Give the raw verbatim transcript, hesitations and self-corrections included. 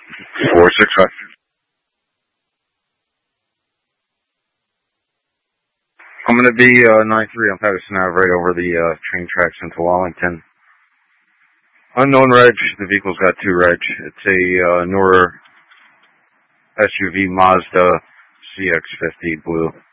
Four six five. I'm going to be uh, nine three on Patterson Ave, right over the uh, train tracks into Wallington. Unknown reg. The vehicle's got two reg. It's a uh, newer S U V Mazda C X fifty blue.